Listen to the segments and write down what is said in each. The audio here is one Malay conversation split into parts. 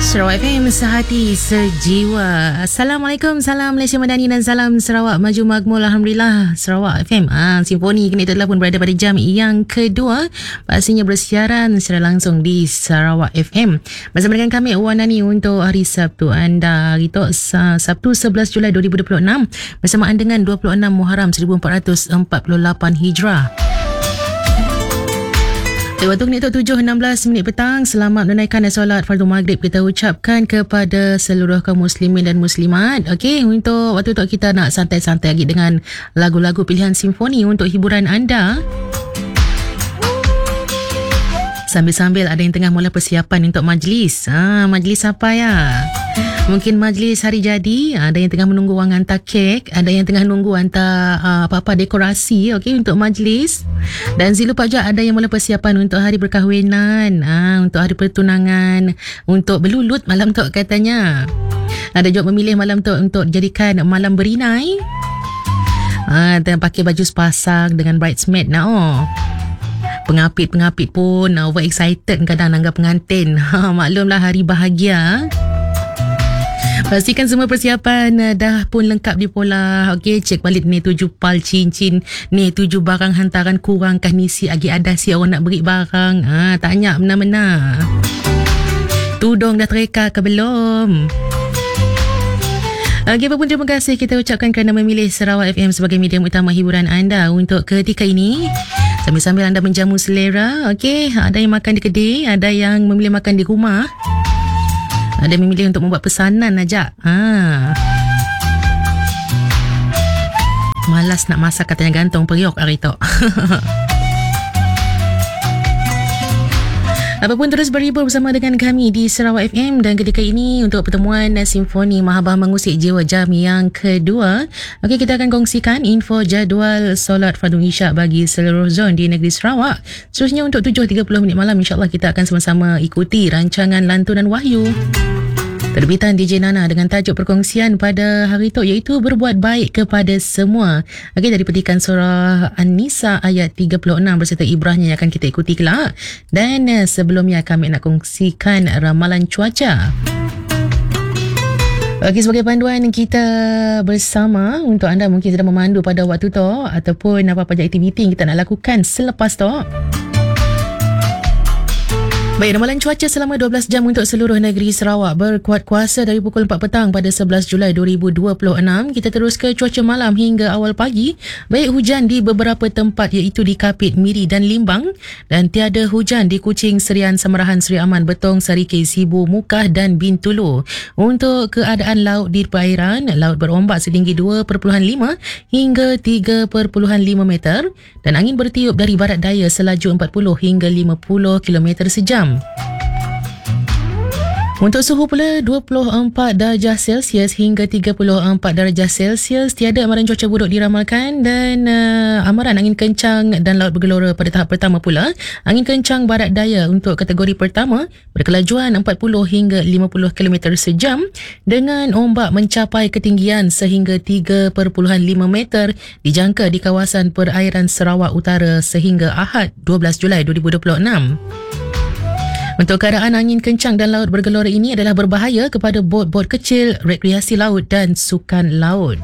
Sarawak FM, sehati sejiwa. Assalamualaikum, salam Malaysia Madani dan salam Sarawak Maju Makmur. Alhamdulillah, Sarawak FM Simfoni kini telah pun berada pada jam yang kedua, pastinya bersiaran secara langsung di Sarawak FM bersama dengan kami Wan Nani untuk hari Sabtu anda. Hari tu Sabtu 11 Julai 2026 bersamaan dengan 26 Muharram 1448 Hijrah. Waktu ni tu 7.16 petang. Selamat menunaikan solat fardu maghrib kita ucapkan kepada seluruh kaum muslimin dan muslimat. Okey, untuk waktu tu kita nak santai-santai lagi dengan lagu-lagu pilihan simfoni untuk hiburan anda. Sambil-sambil ada yang tengah mula persiapan untuk majlis. Majlis apa ya? Mungkin majlis hari jadi, ada yang tengah menunggu wang hantar kek, ada yang tengah menunggu hantar apa-apa dekorasi untuk majlis. Dan Zilu Pajak ada yang mula persiapan untuk hari perkahwinan, untuk hari pertunangan, untuk berlulut malam tu katanya. Ada juga memilih malam tu untuk jadikan malam berinai. Dan pakai baju sepasang dengan bridesmaid Pengapit-pengapit pun over excited kadang nanggap pengantin. Maklumlah hari bahagia. Pastikan semua persiapan dah pun lengkap di pola. Okey, cek balik ni 7 pal cincin, ni 7 barang hantaran kurang kah ni si agi ada si orang nak beri barang. Tanya benar-benar. Tudung dah tereka ke belum? Okey, apapun terima kasih kita ucapkan kerana memilih Sarawak FM sebagai medium utama hiburan anda untuk ketika ini. Sambil-sambil anda menjamu selera. Okey, ada yang makan di kedai, ada yang memilih makan di rumah. Ada yang memilih untuk membuat pesanan aja. Malas nak masak katanya, gantung periuk hari tu. Apapun terus berhibur bersama dengan kami di Sarawak FM dan ketika ini untuk pertemuan Simfoni Mahabah Mengusik Jiwa jam yang kedua. Okey, kita akan kongsikan info jadual solat fardu isyak bagi seluruh zon di negeri Sarawak. Seterusnya untuk 7.30 malam insya-Allah kita akan sama-sama ikuti rancangan lantunan wahyu terbitan DJ Nana dengan tajuk perkongsian pada hari itu iaitu berbuat baik kepada semua. Okey, dari petikan surah An-Nisa ayat 36 berserta ibrahnya yang akan kita ikuti kelak. Dan sebelumnya kami nak kongsikan ramalan cuaca. Okey, sebagai panduan kita bersama untuk anda mungkin sedang memandu pada waktu tu ataupun apa-apa aktiviti yang kita nak lakukan selepas tu. Baik, ramalan cuaca selama 12 jam untuk seluruh negeri Sarawak berkuat kuasa dari pukul 4 petang pada 11 Julai 2026. Kita terus ke cuaca malam hingga awal pagi. Baik, hujan di beberapa tempat iaitu di Kapit, Miri dan Limbang. Dan tiada hujan di Kuching, Serian, Samarahan, Seri Aman, Betong, Sarikei, Sibu, Mukah dan Bintulu. Untuk keadaan laut di perairan, laut berombak setinggi 2.5 hingga 3.5 meter. Dan angin bertiup dari barat daya selaju 40 hingga 50 km sejam. Untuk suhu pula 24 darjah Celsius hingga 34 darjah Celsius. Tiada amaran cuaca buruk diramalkan dan amaran angin kencang dan laut bergelora pada tahap pertama pula. Angin kencang barat daya untuk kategori pertama berkelajuan 40 hingga 50 km sejam dengan ombak mencapai ketinggian sehingga 3.5 meter dijangka di kawasan perairan Sarawak Utara sehingga Ahad 12 Julai 2026. Untuk keadaan angin kencang dan laut bergelora ini adalah berbahaya kepada bot-bot kecil, rekreasi laut dan sukan laut.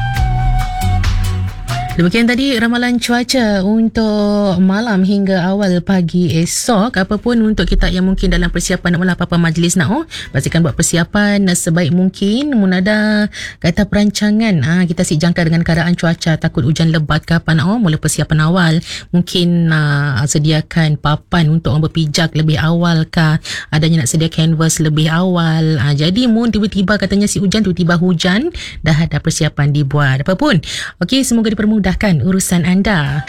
Demikian tadi ramalan cuaca untuk malam hingga awal pagi esok. Apapun untuk kita yang mungkin dalam persiapan nak mula apa-apa majlis nak pastikan buat persiapan sebaik mungkin. Munada kata perancangan kita si jangka dengan keadaan cuaca, takut hujan lebat ke apa nak mula persiapan awal. Mungkin sediakan papan untuk orang berpijak lebih awal ke, adanya nak sedia canvas lebih awal. Jadi tiba-tiba katanya si hujan, tiba-tiba hujan, dah ada persiapan dibuat. Apapun, okey, semoga dipermudahkan urusan anda.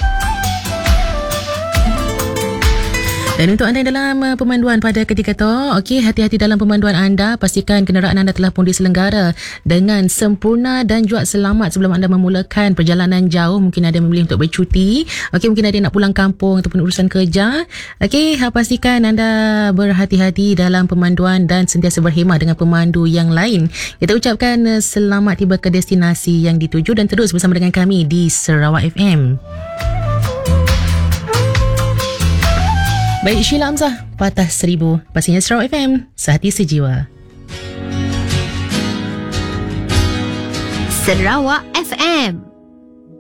Dan untuk anda yang dalam pemanduan pada ketika itu, okey, hati-hati dalam pemanduan anda. Pastikan kenderaan anda telah pun diselenggara dengan sempurna dan juga selamat sebelum anda memulakan perjalanan jauh. Mungkin ada memilih untuk bercuti. Okey, mungkin ada yang nak pulang kampung ataupun urusan kerja. Okey, pastikan anda berhati-hati dalam pemanduan dan sentiasa berhemah dengan pemandu yang lain. Kita ucapkan selamat tiba ke destinasi yang dituju dan terus bersama dengan kami di Sarawak FM. Baik, Sheila Hamzah, Patah Seribu. Pastinya Sarawak FM, sehati sejiwa. Sarawak FM.